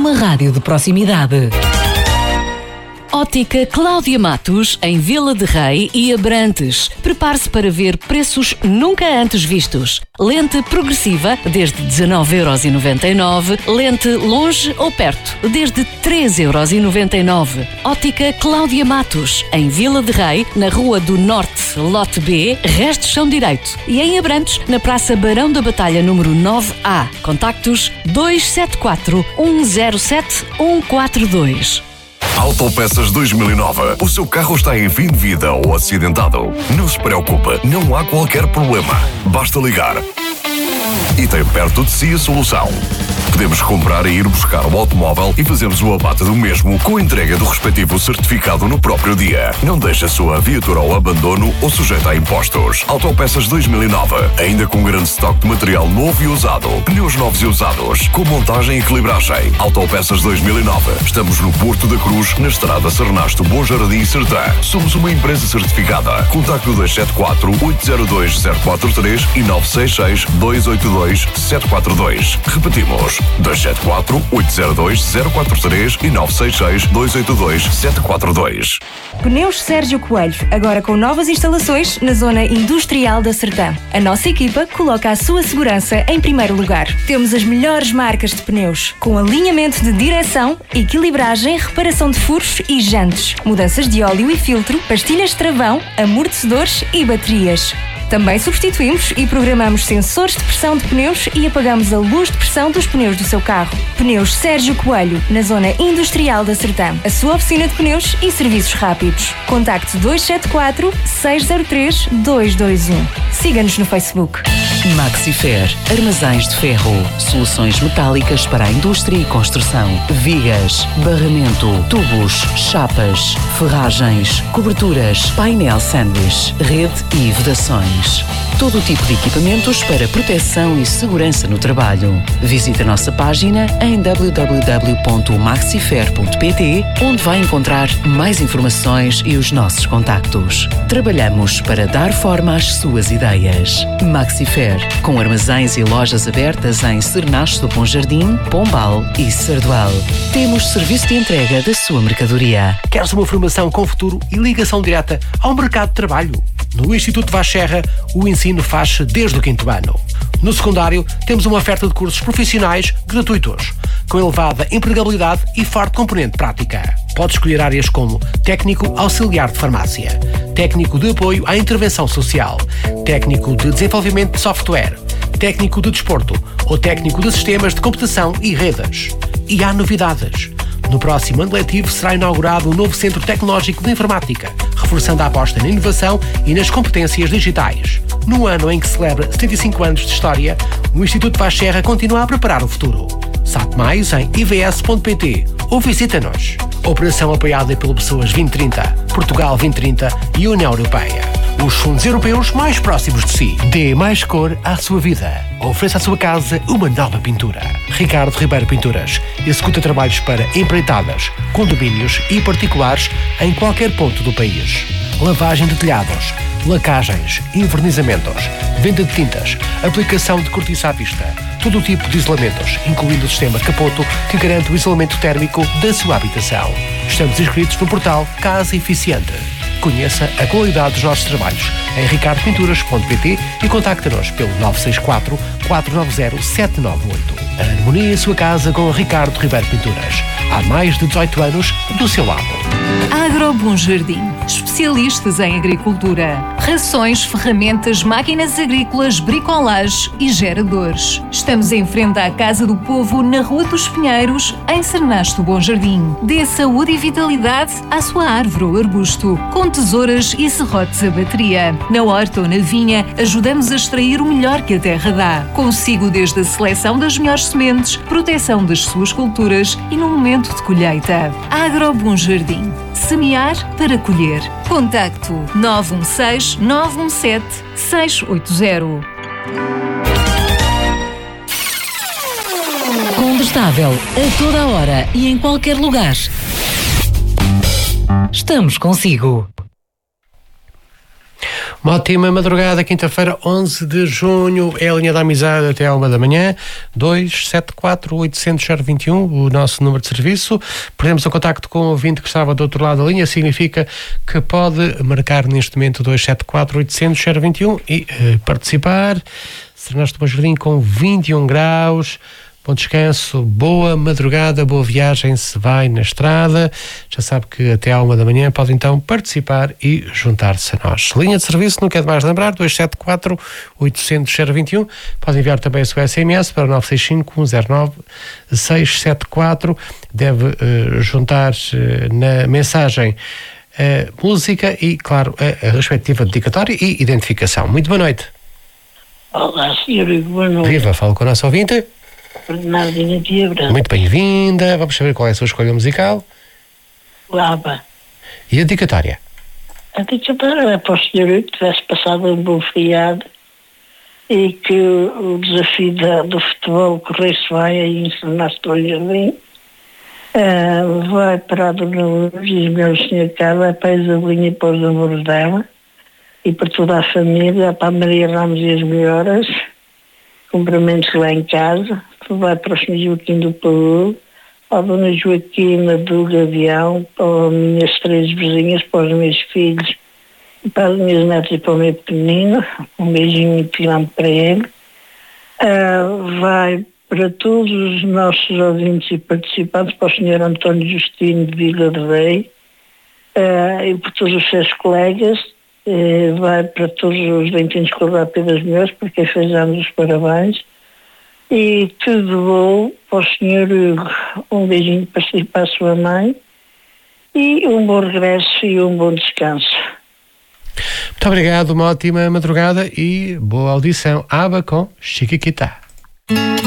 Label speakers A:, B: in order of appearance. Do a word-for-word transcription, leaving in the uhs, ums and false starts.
A: uma rádio de proximidade. Ótica Cláudia Matos, em Vila de Rei e Abrantes. Prepare-se para ver preços nunca antes vistos. Lente progressiva, desde dezanove euros e noventa e nove. Lente longe ou perto, desde treze euros e noventa e nove. Ótica Cláudia Matos, em Vila de Rei, na Rua do Norte, Lote B, Resto Chão Direito. E em Abrantes, na Praça Barão da Batalha, número nove A. Contactos dois sete quatro, um zero sete, um quatro dois.
B: Autopeças dois mil e nove. O seu carro está em fim de vida ou acidentado? Não se preocupe, não há qualquer problema. Basta ligar. E tem perto de si a solução. Podemos comprar e ir buscar o automóvel e fazemos o abate do mesmo com a entrega do respectivo certificado no próprio dia. Não deixe a sua viatura ao abandono ou sujeita a impostos. Autopeças dois mil e nove. Ainda com grande estoque de material novo e usado. Pneus novos e usados. Com montagem e equilibragem. Autopeças dois mil e nove. Estamos no Porto da Cruz, na estrada Sernasto, Bom Jardim e Sertã. Somos uma empresa certificada. Contacte o dois sete quatro, oito zero dois, zero quatro três e nove seis seis, dois oito dois, sete quatro dois. Repetimos. dois sete quatro, oito zero dois, zero quatro três e nove seis seis, dois oito dois, sete quatro dois.
C: Pneus Sérgio Coelho, agora com novas instalações na zona industrial da Sertã. A nossa equipa coloca a sua segurança em primeiro lugar. Temos as melhores marcas de pneus, com alinhamento de direção, equilibragem, reparação de furos e jantes, mudanças de óleo e filtro, pastilhas de travão, amortecedores e baterias. Também substituímos e programamos sensores de pressão de pneus e apagamos a luz de pressão dos pneus do seu carro. Pneus Sérgio Coelho, na zona industrial da Sertã. A sua oficina de pneus e serviços rápidos. Contacte dois sete quatro, seis zero três, dois dois um. Siga-nos no Facebook.
A: Maxifer, armazéns de ferro, soluções metálicas para a indústria e construção, vigas, barramento, tubos, chapas, ferragens, coberturas, painel sanduíche, rede e vedações. Todo o tipo de equipamentos para proteção e segurança no trabalho. Visite a nossa página em w w w ponto maxifer ponto p t, onde vai encontrar mais informações e os nossos contactos. Trabalhamos para dar forma às suas ideias. Maxifer, com armazéns e lojas abertas em Sernasto, Bom Jardim, Pombal e Sardual. Temos serviço de entrega da sua mercadoria.
D: Queres uma formação com futuro e ligação direta ao mercado de trabalho? No Instituto Vaz Serra, o ensino faz desde o quinto ano. No secundário, temos uma oferta de cursos profissionais gratuitos, com elevada empregabilidade e forte componente prática. Pode escolher áreas como técnico auxiliar de farmácia, técnico de apoio à intervenção social, técnico de desenvolvimento de software, técnico de desporto ou técnico de sistemas de computação e redes. E há novidades. No próximo ano letivo será inaugurado um novo Centro Tecnológico de Informática, reforçando a aposta na inovação e nas competências digitais. No ano em que celebra setenta e cinco anos de história, o Instituto Vaz Serra continua a preparar o futuro. Sabe mais em i v s ponto p t ou visita-nos. Operação apoiada pelo Pessoas vinte trinta, Portugal vinte trinta e União Europeia. Os fundos europeus mais próximos de si. Dê mais cor à sua vida. Ofereça à sua casa uma nova pintura. Ricardo Ribeiro Pinturas executa trabalhos para empreitadas, condomínios e particulares em qualquer ponto do país. Lavagem de telhados, lacagens, invernizamentos, venda de tintas, aplicação de cortiça à vista, todo o tipo de isolamentos, incluindo o sistema Capoto, que garante o isolamento térmico da sua habitação. Estamos inscritos no portal Casa Eficiente. Conheça a qualidade dos nossos trabalhos em ricardo pinturas ponto p t e contacte-nos pelo nove seis quatro, quatro nove zero, sete nove oito. A harmonia em sua casa com Ricardo Ribeiro Pinturas. Há mais de dezoito anos do seu lado.
E: Agro Bom Jardim. Especialistas em agricultura. Rações, ferramentas, máquinas agrícolas, bricolage e geradores. Estamos em frente à Casa do Povo, na Rua dos Pinheiros, em Sernasto, Bom Jardim. Dê saúde e vitalidade à sua árvore ou arbusto, com tesouras e serrotes a bateria. Na horta ou na vinha, ajudamos a extrair o melhor que a terra dá. Consigo desde a seleção das melhores sementes, proteção das suas culturas e no momento de colheita. Agro Bom Jardim. Semear para colher. Contacto nove um seis, nove um sete, seis oito zero.
A: Condestável, a toda a hora e em qualquer lugar. Estamos consigo.
D: Uma ótima madrugada, quinta-feira, onze de junho, é a linha da amizade até à uma da manhã, dois sete quatro oito zero zero dois um, o nosso número de serviço. Perdemos o contacto com o ouvinte que estava do outro lado da linha, significa que pode marcar neste momento dois sete quatro oito zero zero dois um e uh, participar. Sernaste Bom Jardim com vinte e um graus. Bom descanso, boa madrugada, boa viagem se vai na estrada. Já sabe que até à uma da manhã pode então participar e juntar-se a nós. Linha de serviço, não quero mais lembrar, dois sete quatro oito zero zero dois um. Pode enviar também o seu S M S para nove seis cinco um zero nove seis sete quatro. Deve uh, juntar uh, na mensagem uh, música e, claro, a, a respectiva dedicatória e identificação. Muito boa noite.
F: Olá, senhor, boa noite.
D: Viva, falo com o nosso ouvinte.
F: Bernardina Diabra.
D: Muito bem-vinda. Vamos saber qual é a sua escolha musical.
F: Lava.
D: E a dedicatória?
F: A dedicatória é para o senhor que tivesse passado um bom feriado e que o desafio da, do futebol corresse vai aí em Sernaste Bom Jardim. Uh, vai para a Dona Lourdes e o meu senhor Carlos, vai para a Isabelinha e para os amores dela e para toda a família, para a Maria Ramos e as melhoras. Cumprimentos lá em casa. Vai para o senhor Joaquim do Paú, para a Dona Joaquina do Gavião, para as minhas três vizinhas, para os meus filhos, para as minhas netas e para o meu pequenino. Um beijinho muito grande para ele. Uh, vai para todos os nossos ouvintes e participantes, para o senhor António Justino de Vila de Rei, uh, e para todos os seus colegas. Uh, vai para todos os dentinhos cordápidas meus, porque fez anos os parabéns. E tudo bom para o senhor Hugo. Um beijinho para si e para a sua mãe. E um bom regresso e um bom descanso.
D: Muito obrigado, uma ótima madrugada e boa audição. Aba com Chiquitita.